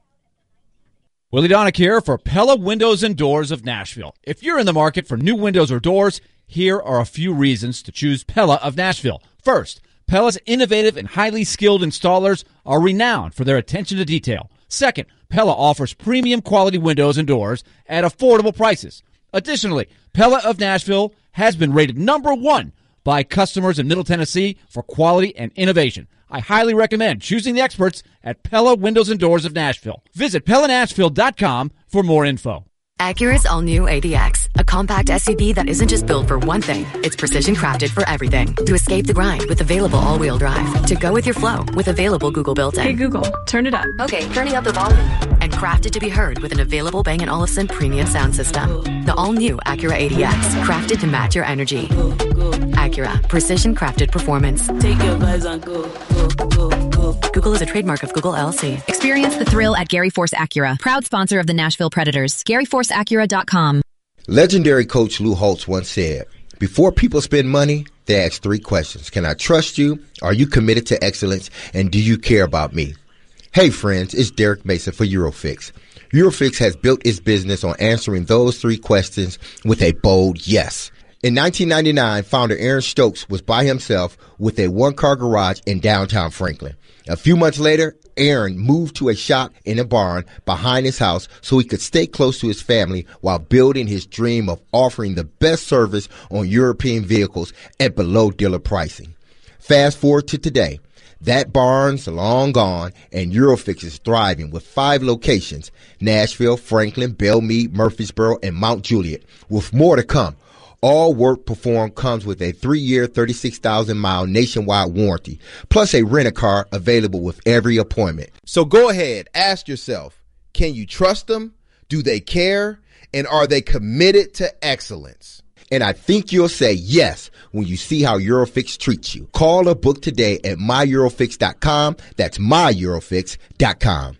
Willie Donick here for Pella Windows and Doors of Nashville. If you're in the market for new windows or doors, here are a few reasons to choose Pella of Nashville. First, Pella's innovative and highly skilled installers are renowned for their attention to detail. Second, Pella offers premium quality windows and doors at affordable prices. Additionally, Pella of Nashville has been rated number one by customers in Middle Tennessee for quality and innovation. I highly recommend choosing the experts at Pella Windows and Doors of Nashville. Visit Pella Nashville dot com for more info. Acura's all-new A D X, a compact S U V that isn't just built for one thing, it's precision crafted for everything. To escape the grind with available all-wheel drive. To go with your flow with available Google built-in. Hey Google, turn it up. Okay, turning up the volume. And crafted to be heard with an available Bang and Olufsen premium sound system. The all-new Acura A D X, crafted to match your energy. Acura, precision crafted performance. Take your vibes on go, go, go, go. Google is a trademark of Google L L C. Experience the thrill at Gary Force Acura, proud sponsor of the Nashville Predators. Gary Force Acura dot com. Legendary coach Lou Holtz once said, before people spend money, they ask three questions. Can I trust you? Are you committed to excellence? And do you care about me? Hey friends, it's Derek Mason for Eurofix. Eurofix has built its business on answering those three questions with a bold yes. In nineteen ninety-nine, founder Aaron Stokes was by himself with a one-car garage in downtown Franklin. A few months later, Aaron moved to a shop in a barn behind his house so he could stay close to his family while building his dream of offering the best service on European vehicles at below dealer pricing. Fast forward to today. That barn's long gone, and Eurofix is thriving with five locations, Nashville, Franklin, Belmead, Murfreesboro, and Mount Juliet, with more to come. All work performed comes with a three-year, thirty-six thousand mile nationwide warranty, plus a rent-a-car available with every appointment. So go ahead, ask yourself, can you trust them? Do they care? And are they committed to excellence? And I think you'll say yes when you see how Eurofix treats you. Call or book today at my eurofix dot com. That's my eurofix dot com.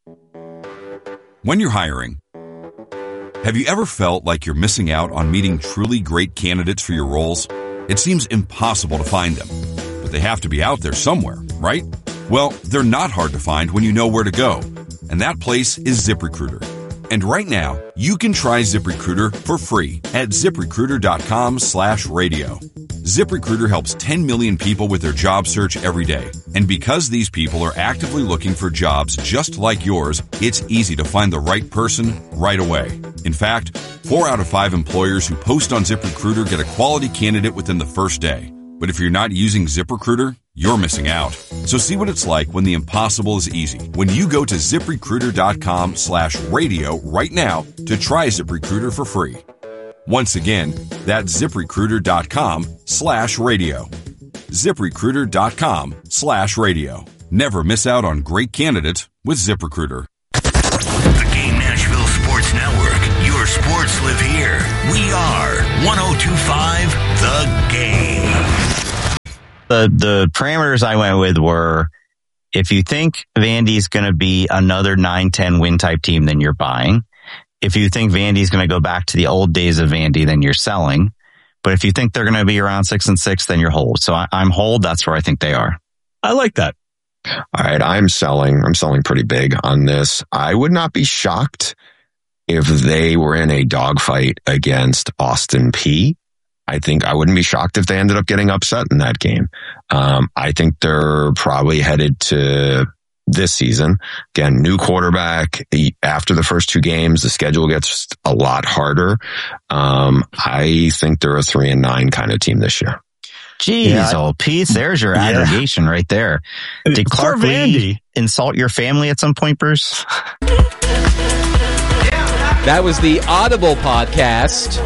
When you're hiring, have you ever felt like you're missing out on meeting truly great candidates for your roles? It seems impossible to find them, but they have to be out there somewhere, right? Well, they're not hard to find when you know where to go, and that place is ZipRecruiter. And right now, you can try ZipRecruiter for free at zip recruiter dot com slash radio. ZipRecruiter helps ten million people with their job search every day. And because these people are actively looking for jobs just like yours, it's easy to find the right person right away. In fact, four out of five employers who post on ZipRecruiter get a quality candidate within the first day. But if you're not using ZipRecruiter, you're missing out. So see what it's like when the impossible is easy. When you go to ZipRecruiter.com slash radio right now to try ZipRecruiter for free. Once again, that's ZipRecruiter.com slash radio. ZipRecruiter.com slash radio. Never miss out on great candidates with ZipRecruiter. The Game Nashville Sports Network. Your sports live here. We are one oh two point five The Game. The, the parameters I went with were, if you think Vandy's going to be another nine ten win type team, then you're buying. If you think Vandy's going to go back to the old days of Vandy, then you're selling. But if you think they're going to be around six and six, then you're hold. So I, I'm hold. That's where I think they are. I like that. All right. I'm selling. I'm selling pretty big on this. I would not be shocked if they were in a dogfight against Austin Peay. I think I wouldn't be shocked if they ended up getting upset in that game. Um, I think they're probably headed to this season. Again, new quarterback. After the first two games, the schedule gets a lot harder. Um, I think they're a three and nine kind of team this year. Jeez, yeah. Oh, Pete, there's your yeah. aggregation right there. Did Clark Lee insult your family at some point, Bruce? That was the Audible podcast.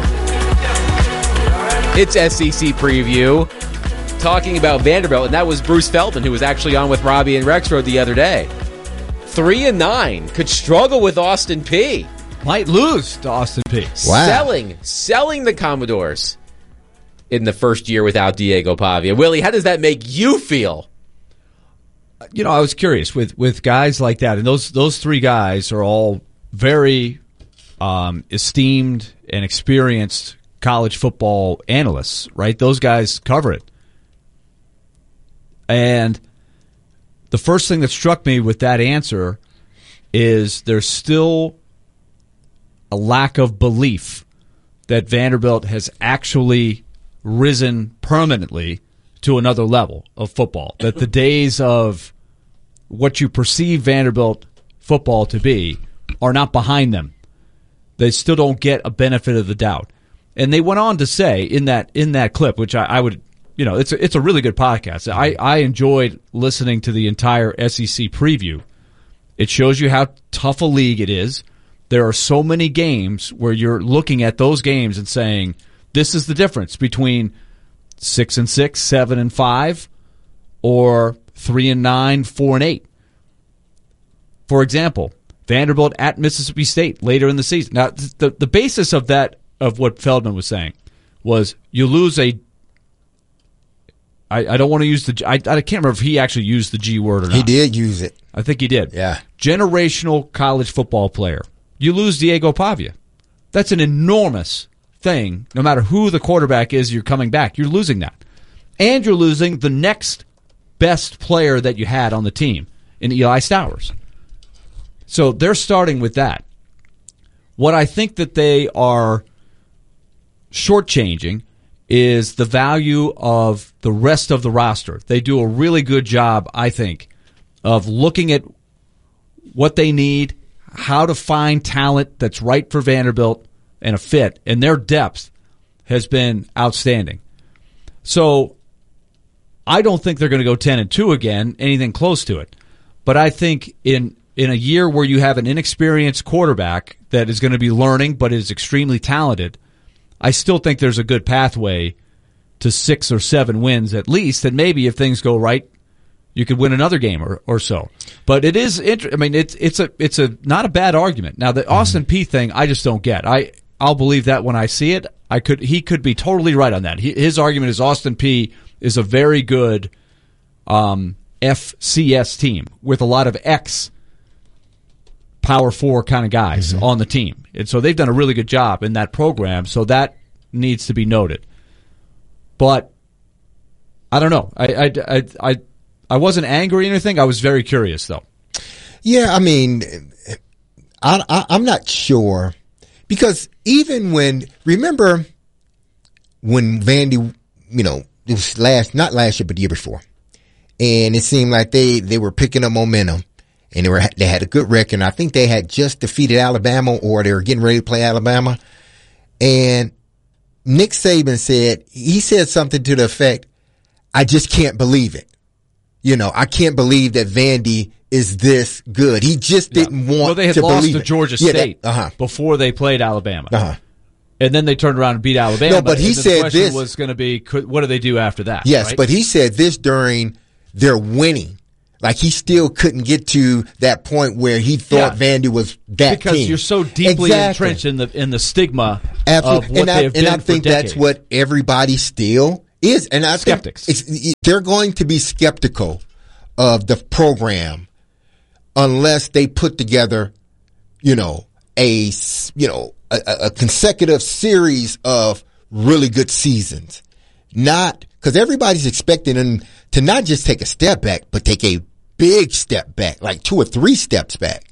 It's S E C Preview, talking about Vanderbilt, and that was Bruce Feldman, who was actually on with Robbie and Rexroad the other day. Three and nine, could struggle with Austin Peay. Might lose to Austin Peay. Wow. Selling, selling the Commodores in the first year without Diego Pavia. Willie, how does that make you feel? You know, I was curious with, with guys like that, and those those three guys are all very um, esteemed and experienced college football analysts, right? Those guys cover it. And the first thing that struck me with that answer is there's still a lack of belief that Vanderbilt has actually risen permanently to another level of football. That the days of what you perceive Vanderbilt football to be are not behind them. They still don't get a benefit of the doubt. And they went on to say in that in that clip, which I, I would, you know, it's a, it's a really good podcast. I, I enjoyed listening to the entire S E C preview. It shows you how tough a league it is. There are so many games where you're looking at those games and saying, this is the difference between six and six, seven and five, or three and nine, four and eight. For example, Vanderbilt at Mississippi State later in the season. Now, the the basis of that, of what Feldman was saying, was you lose a. I, I don't want to use the. I, I can't remember if he actually used the G word or not. He did use it. I think he did. Yeah. Generational college football player. You lose Diego Pavia. That's an enormous thing. No matter who the quarterback is, you're coming back. You're losing that. And you're losing the next best player that you had on the team in Eli Stowers. So they're starting with that. What I think that they are shortchanging is the value of the rest of the roster. They do a really good job, I think, of looking at what they need, how to find talent that's right for Vanderbilt and a fit, and their depth has been outstanding. So I don't think they're going to go ten and two again, anything close to it. But I think in in a year where you have an inexperienced quarterback that is going to be learning but is extremely talented, I still think there's a good pathway to six or seven wins at least, and maybe if things go right, you could win another game or, or so. But it is inter- I mean, it's it's a it's a not a bad argument. Now the Austin Peay thing, I just don't get. I I'll believe that when I see it. I could he could be totally right on that. He, his argument is Austin Peay is a very good um, F C S team with a lot of ex Power Four kind of guys mm-hmm. on the team, and so they've done a really good job in that program. So that needs to be noted. But I don't know. I I I I, I wasn't angry or anything. I was very curious though. Yeah, I mean, I, I I'm not sure because even when remember when Vandy, you know, it was last, not last year, but the year before. And it seemed like they, they were picking up momentum, and they were, they had a good record. And I think they had just defeated Alabama, or they were getting ready to play Alabama. And Nick Saban said, he said something to the effect, I just can't believe it. You know, I can't believe that Vandy is this good. He just didn't yeah. want well, they had to lost believe to it. Georgia yeah, State that, uh-huh. before they played Alabama. Uh-huh. And then they turned around and beat Alabama. No, but he and the said question this was going to be, could, what do they do after that? Yes, right? but he said this during their winning. Like, he still couldn't get to that point where he thought yeah. Vandy was that because team. You're so deeply exactly. entrenched in the in the stigma Absolutely. of what and they I, have been And I think for decades. that's what everybody still is. And I Skeptics. think it's, they're going to be skeptical of the program unless they put together, you know, a you know a, a consecutive series of really good seasons. Not because everybody's expecting them to not just take a step back, but take a big step back, like two or three steps back.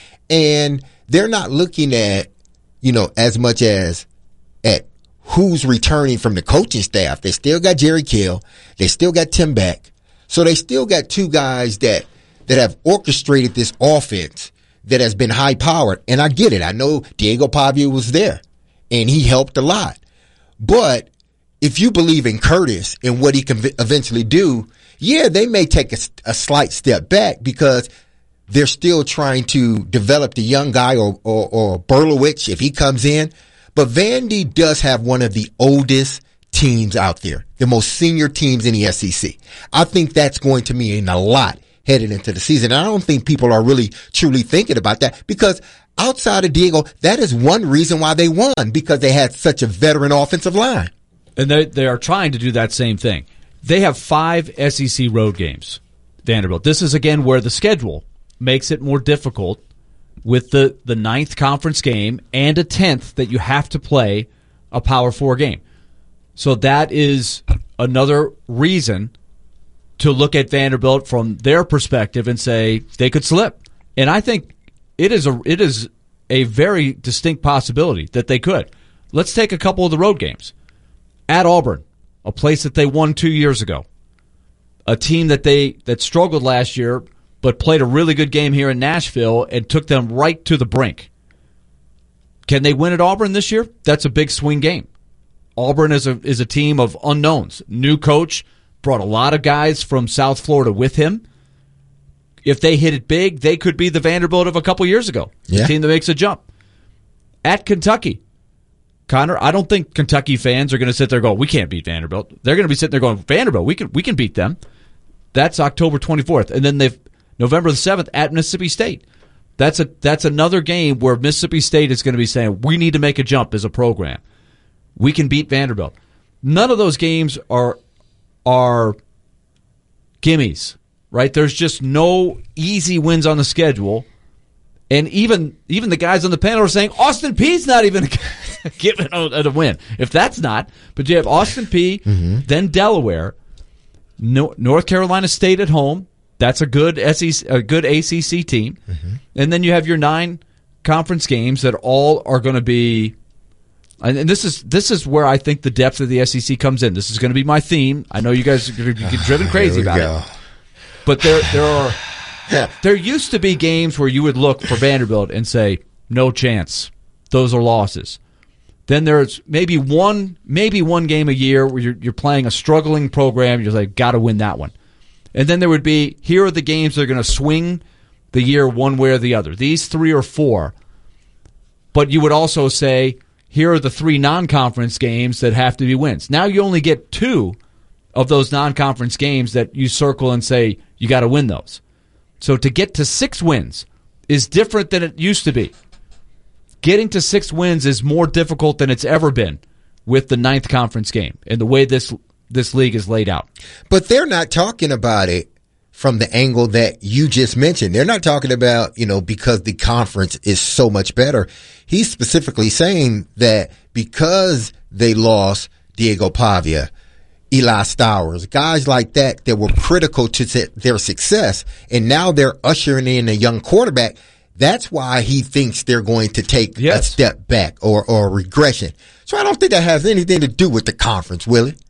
And they're not looking at, you know, as much as at who's returning from the coaching staff. They still got Jerry Kill. They still got Tim Beck. So they still got two guys that, that have orchestrated this offense that has been high powered. And I get it. I know Diego Pavia was there and he helped a lot. But if you believe in Curtis and what he can eventually do, yeah, they may take a, a slight step back because they're still trying to develop the young guy or, or, or Berlowitz if he comes in. But Vandy does have one of the oldest teams out there, the most senior teams in the S E C. I think that's going to mean a lot headed into the season. And I don't think people are really truly thinking about that because outside of Diego, that is one reason why they won, because they had such a veteran offensive line. And they they are trying to do that same thing. They have five S E C road games, Vanderbilt. This is, again, where the schedule makes it more difficult with the, the ninth conference game and a tenth that you have to play a Power Four game. So that is another reason to look at Vanderbilt from their perspective and say they could slip. And I think it is a it is a very distinct possibility that they could. Let's take a couple of the road games. At Auburn, a place that they won two years ago, a team that they that struggled last year but played a really good game here in Nashville and took them right to the brink. Can they win at Auburn this year? That's a big swing game. Auburn is a is a team of unknowns. New coach, brought a lot of guys from South Florida with him. If they hit it big, they could be the Vanderbilt of a couple years ago, the yeah. team that makes a jump. At Kentucky, Connor, I don't think Kentucky fans are going to sit there and go, we can't beat Vanderbilt. They're going to be sitting there going, Vanderbilt, we can we can beat them. That's October twenty-fourth. And then they've November the seventh at Mississippi State. That's a that's another game where Mississippi State is going to be saying, we need to make a jump as a program. We can beat Vanderbilt. None of those games are are gimmies, right? There's just no easy wins on the schedule. And even even the guys on the panel are saying Austin Peay's not even given a, a win. If that's not, but you have Austin Peay, mm-hmm. then Delaware, no, North Carolina State at home. That's a good S E C, a good A C C team. Mm-hmm. And then you have your nine conference games that all are going to be. And this is this is where I think the depth of the S E C comes in. This is going to be my theme. I know you guys are going to get driven crazy about go. it, but there there are there used to be games where you would look for Vanderbilt and say, no chance, those are losses. Then there's maybe one maybe one game a year where you're you're playing a struggling program. You're like, got to win that one. And then there would be, here are the games that are going to swing the year one way or the other. These three or four. But you would also say, here are the three non-conference games that have to be wins. Now you only get two of those non-conference games that you circle and say, you got to win those. So to get to six wins is different than it used to be. Getting to six wins is more difficult than it's ever been with the ninth conference game and the way this this league is laid out. But they're not talking about it from the angle that you just mentioned. They're not talking about, you know, because the conference is so much better. He's specifically saying that because they lost Diego Pavia, Eli Stowers, guys like that that were critical to their success, and now they're ushering in a young quarterback, that's why he thinks they're going to take yes. a step back or, or a regression. So I don't think that has anything to do with the conference, Willie.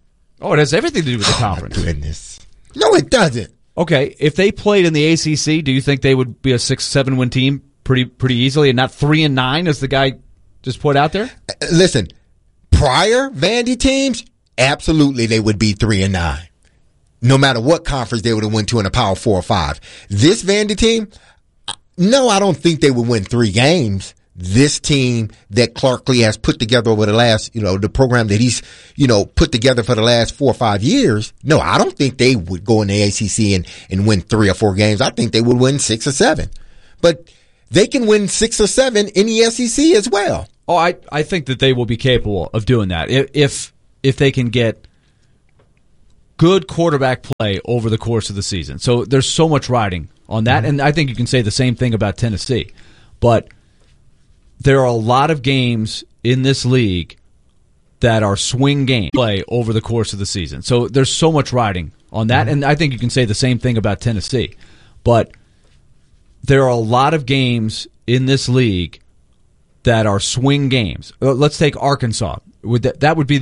Oh, it has everything to do with the conference. Oh, my goodness. No, it doesn't. Okay, if they played in the A C C, do you think they would be a six, seven win team pretty pretty easily, and not three and nine as the guy just put out there? Listen, prior Vandy teams, absolutely they would be three and nine. No matter what conference they would have went to in a Power Four or Five. This Vandy team, no, I don't think they would win three games. This team that Clark Lee has put together over the last, you know, the program that he's, you know, put together for the last four or five years. No, I don't think they would go in the A C C and, and win three or four games. I think they would win six or seven. But they can win six or seven in the S E C as well. Oh, I, I think that they will be capable of doing that if if, if they can get good quarterback play over the course of the season. So there's so much riding on that, mm-hmm. and I think you can say the same thing about Tennessee. But there are a lot of games in this league that are swing game play over the course of the season. So there's so much riding on that, mm-hmm. and I think you can say the same thing about Tennessee. But there are a lot of games in this league that are swing games. Let's take Arkansas. Would that, that would be